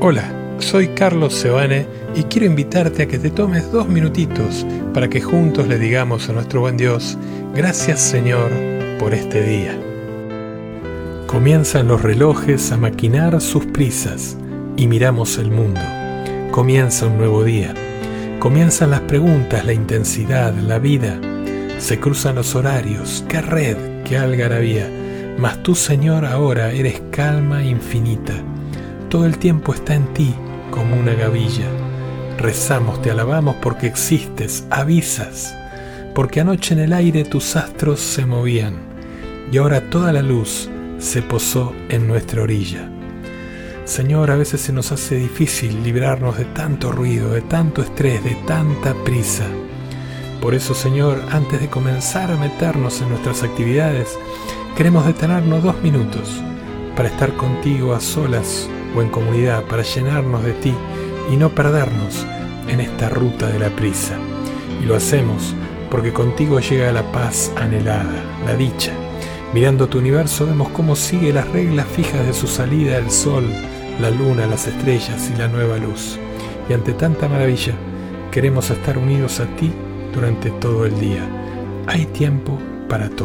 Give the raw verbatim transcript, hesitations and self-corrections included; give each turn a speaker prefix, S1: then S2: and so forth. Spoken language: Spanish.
S1: Hola, soy Carlos Sebane y quiero invitarte a que te tomes dos minutitos para que juntos le digamos a nuestro buen Dios, gracias Señor por este día. Comienzan los relojes a maquinar sus prisas y miramos el mundo. Comienza un nuevo día. Comienzan las preguntas, la intensidad, la vida. Se cruzan los horarios, qué red, qué algarabía. Mas tú, Señor, ahora eres calma infinita. Todo el tiempo está en ti como una gavilla. Rezamos, te alabamos porque existes, avisas, porque anoche en el aire tus astros se movían y ahora toda la luz se posó en nuestra orilla. Señor, a veces se nos hace difícil librarnos de tanto ruido, de tanto estrés, de tanta prisa. Por eso, Señor, antes de comenzar a meternos en nuestras actividades, queremos detenernos dos minutos para estar contigo a solas o en comunidad, para llenarnos de ti y no perdernos en esta ruta de la prisa. Y lo hacemos porque contigo llega la paz anhelada, la dicha. Mirando tu universo vemos cómo sigue las reglas fijas de su salida el sol, la luna, las estrellas y la nueva luz. Y ante tanta maravilla, queremos estar unidos a ti durante todo el día. Hay tiempo para todo.